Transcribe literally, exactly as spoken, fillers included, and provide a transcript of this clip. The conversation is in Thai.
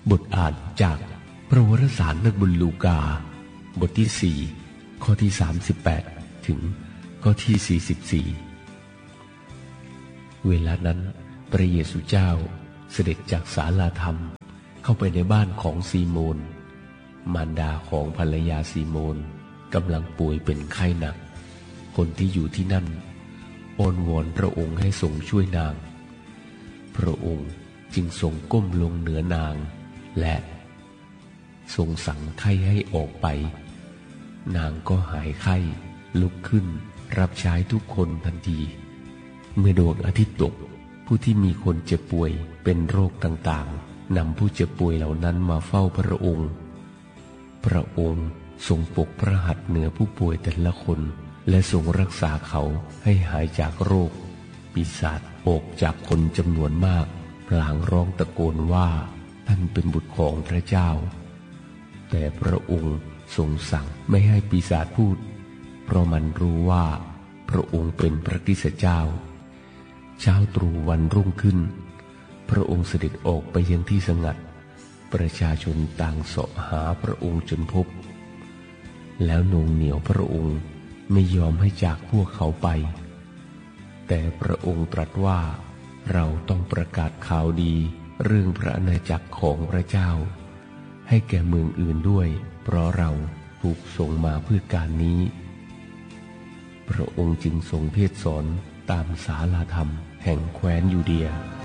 บทอ่านจากพระวรสารนักบุญลูกาบทที่สี่ข้อที่สามสิบแปดถึงข้อที่สี่สิบสี่เวลานั้นพระเยซูเจ้าเสด็จจากศาลาธรรมเข้าไปในบ้านของซีโมนมารดาของภรรยาซีโมนกำลังป่วยเป็นไข้หนักคนที่อยู่ที่นั่นอ้อนวอนพระองค์ให้ทรงช่วยนางพระองค์จึงทรงก้มลงเหนือนางและทรงสั่งไข้ให้ออกไปนางก็หายไข้ลุกขึ้นรับใช้ทุกคนทันทีเมื่อดวงอาทิตย์ตกผู้ที่มีคนเจ็บป่วยเป็นโรคต่างๆนำผู้เจ็บป่วยเหล่านั้นมาเฝ้าพระองค์พระองค์ทรงปกพระหัตถ์เหนือผู้ป่วยแต่ละคนและทรงรักษาเขาให้หายจากโรคปีศาจออกจากคนจำนวนมากพลางร้องตะโกนว่าท่านเป็นบุตรของพระเจ้าแต่พระองค์ทรงสั่งไม่ให้ปีศาจพูดเพราะมันรู้ว่าพระองค์เป็นพระคริสต์เจ้าเช้าตรู่วันรุ่งขึ้นพระองค์เสด็จออกไปยังที่สงัดประชาชนต่างเสาะหาพระองค์จนพบแล้วโหน่งเหนี่ยวพระองค์ไม่ยอมให้จากพวกเขาไปแต่พระองค์ตรัสว่าเราต้องประกาศข่าวดีเรื่องพระอาณาจักรของพระเจ้าให้แก่เมืองอื่นด้วยเพราะเราถูกส่งมาเพื่อการนี้พระองค์จึงทรงเทศน์สอนตามศาลาธรรมแห่งแคว้นยูเดีย